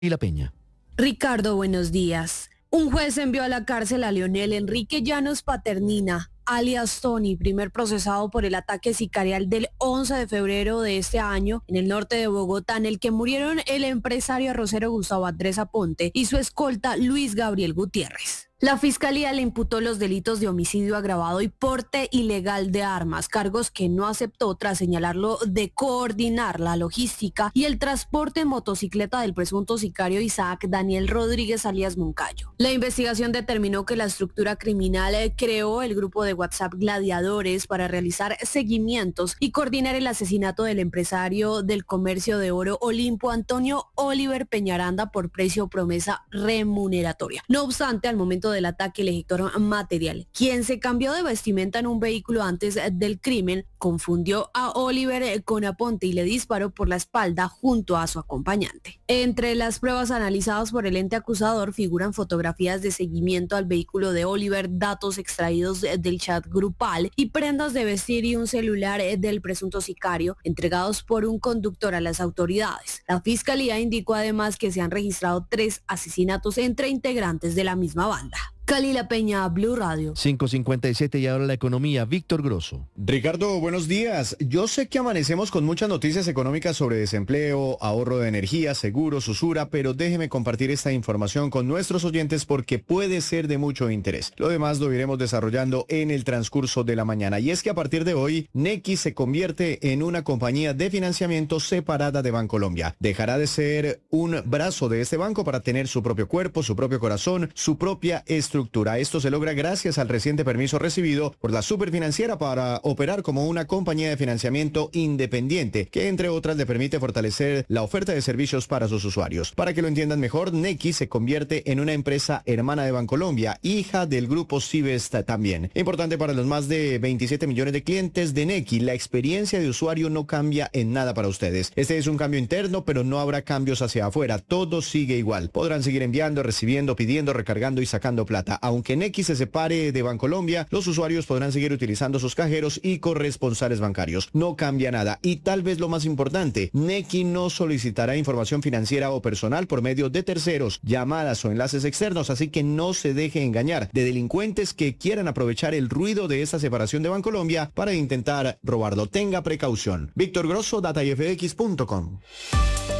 La Peña. Ricardo, buenos días. Un juez envió a la cárcel a Leonel Enrique Llanos Paternina, alias Tony, primer procesado por el ataque sicarial del 11 de febrero de este año en el norte de Bogotá, en el que murieron el empresario arrocero Gustavo Andrés Aponte y su escolta Luis Gabriel Gutiérrez. La fiscalía le imputó los delitos de homicidio agravado y porte ilegal de armas, cargos que no aceptó tras señalarlo de coordinar la logística y el transporte en motocicleta del presunto sicario Isaac Daniel Rodríguez alias Moncayo. La investigación determinó que la estructura criminal creó el grupo de WhatsApp Gladiadores para realizar seguimientos y coordinar el asesinato del empresario del comercio de oro Olimpo Antonio Oliver Peñaranda por precio o promesa remuneratoria. No obstante, al momento del ataque, el ejecutor material, quien se cambió de vestimenta en un vehículo antes del crimen, confundió a Oliver con Aponte y le disparó por la espalda junto a su acompañante. Entre las pruebas analizadas por el ente acusador figuran fotografías de seguimiento al vehículo de Oliver, datos extraídos del chat grupal y prendas de vestir y un celular del presunto sicario entregados por un conductor a las autoridades. La fiscalía indicó además que se han registrado 3 asesinatos entre integrantes de la misma banda. La Peña, Blue Radio. 5:57 y ahora la economía. Víctor Grosso. Ricardo, buenos días. Yo sé que amanecemos con muchas noticias económicas sobre desempleo, ahorro de energía, seguros, usura, pero déjeme compartir esta información con nuestros oyentes porque puede ser de mucho interés. Lo demás lo iremos desarrollando en el transcurso de la mañana. Y es que a partir de hoy, Nequi se convierte en una compañía de financiamiento separada de Bancolombia. Dejará de ser un brazo de este banco para tener su propio cuerpo, su propio corazón, su propia estructura. Esto se logra gracias al reciente permiso recibido por la Superfinanciera para operar como una compañía de financiamiento independiente, que entre otras le permite fortalecer la oferta de servicios para sus usuarios. Para que lo entiendan mejor, Nequi se convierte en una empresa hermana de Bancolombia, hija del grupo Cibest también. Importante para los más de 27 millones de clientes de Nequi, la experiencia de usuario no cambia en nada para ustedes. Este es un cambio interno, pero no habrá cambios hacia afuera. Todo sigue igual. Podrán seguir enviando, recibiendo, pidiendo, recargando y sacando plata. Aunque Nequi se separe de Bancolombia, los usuarios podrán seguir utilizando sus cajeros y corresponsales bancarios. No cambia nada. Y tal vez lo más importante, Nequi no solicitará información financiera o personal por medio de terceros, llamadas o enlaces externos, así que no se deje engañar de delincuentes que quieran aprovechar el ruido de esta separación de Bancolombia para intentar robarlo. Tenga precaución. Víctor Grosso, datayfx.com.